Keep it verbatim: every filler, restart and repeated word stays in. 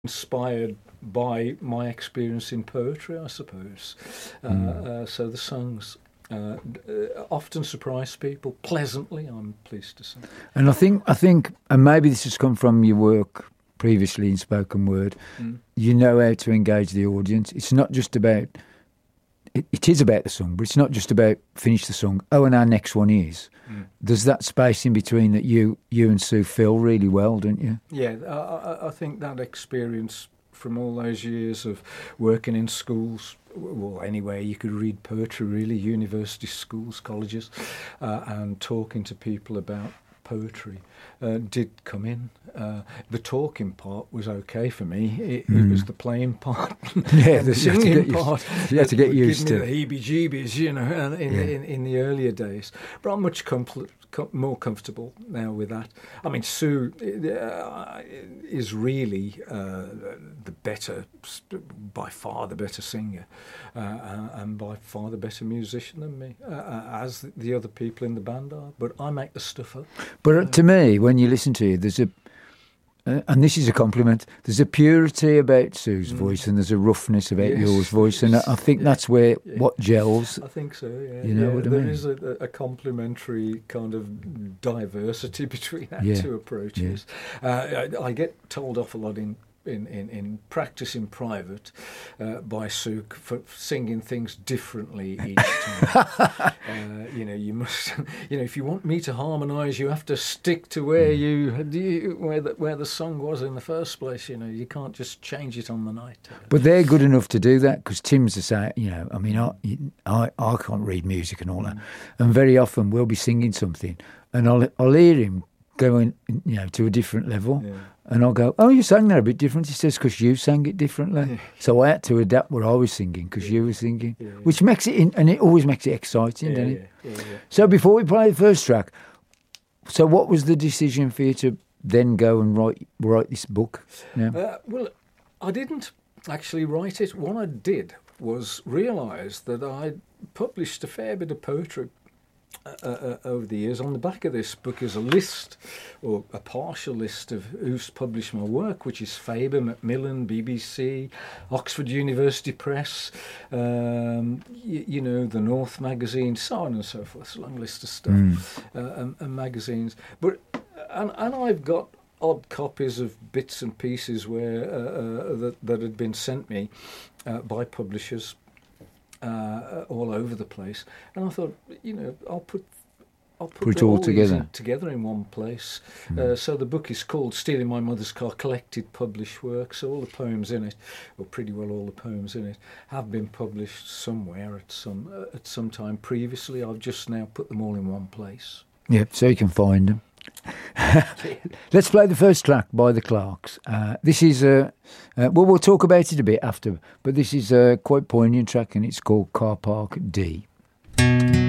inspired by my experience in poetry, I suppose. Uh, Mm. uh, so the songs uh, uh, often surprise people pleasantly, I'm pleased to say. And I think, I think, and maybe this has come from your work previously in spoken word, Mm. you know how to engage the audience. It's not just about, it, it is about the song, but it's not just about finish the song. Oh, and our next one is. Mm. There's that space in between that you you and Sue fill really well, don't you? Yeah, I, I, I think that experience from all those years of working in schools, well, anywhere you could read poetry, really, university schools, colleges, uh, and talking to people about poetry uh, did come in. Uh, the talking part was okay for me. It, Mm. it was the playing part, Yeah, and the you had to singing get used- part. you had to that get would used give to. me the heebie-jeebies, you know, and in, Yeah. in, in the earlier days. But I'm much compl- com- more comfortable now with that. I mean, Sue uh, is really uh, the better, by far the better singer, uh, uh, and by far the better musician than me, uh, uh, as the other people in the band are. But I make the stuff up. But to me, when you listen to it, there's a, uh, and this is a compliment, there's a purity about Sue's Mm. voice and there's a roughness about Yes, yours voice. And I, I think yeah, that's where yeah. what gels. I think so, yeah. You know yeah, what I there mean? is a, a complementary kind of diversity between our Yeah, two approaches. Uh, I, I get told off a lot in in, in, in practice in private uh, by Sue for singing things differently each time. uh, you know, you must, you know, if you want me to harmonise, you have to stick to where you, you where the, where the song was in the first place. You know, you can't just change it on the night. But they're good enough to do that because Tim's the same, you know, I mean, I, I, I can't read music and all that. And very often we'll be singing something and I'll, I'll hear him going, you know, to a different level. Yeah. And I'll go, oh, you sang that a bit different. He says, because you sang it differently. Yeah. So I had to adapt what I was singing because Yeah. you were singing, Yeah, yeah. which makes it, in, and it always makes it exciting, Yeah, doesn't yeah, it? yeah, yeah. So before we play the first track, so what was the decision for you to then go and write write this book? Yeah. Uh, well, I didn't actually write it. What I did was realise that I'd published a fair bit of poetry uh, uh, over the years. On the back of this book is a list, or a partial list, of who's published my work, which is Faber, Macmillan, B B C, Oxford University Press, um, y- you know, the North magazine, so on and so forth. It's a long list of stuff, Mm. uh, and, and magazines. But and, and I've got odd copies of bits and pieces where uh, uh, that, that had been sent me uh, by publishers uh, all over the place, and I thought, you know, I'll put I'll put, Put it all these together. in, together in one place. Mm. Uh, so the book is called "Stealing My Mother's Car: Collected Published Works." So all the poems in it, or pretty well all the poems in it, have been published somewhere at some uh, at some time previously. I've just now put them all in one place. Yeah, so you can find them. Let's play the first track by the Clarks. Uh, this is a, uh, well, we'll talk about it a bit after, but this is a quite poignant track and it's called Car Park D.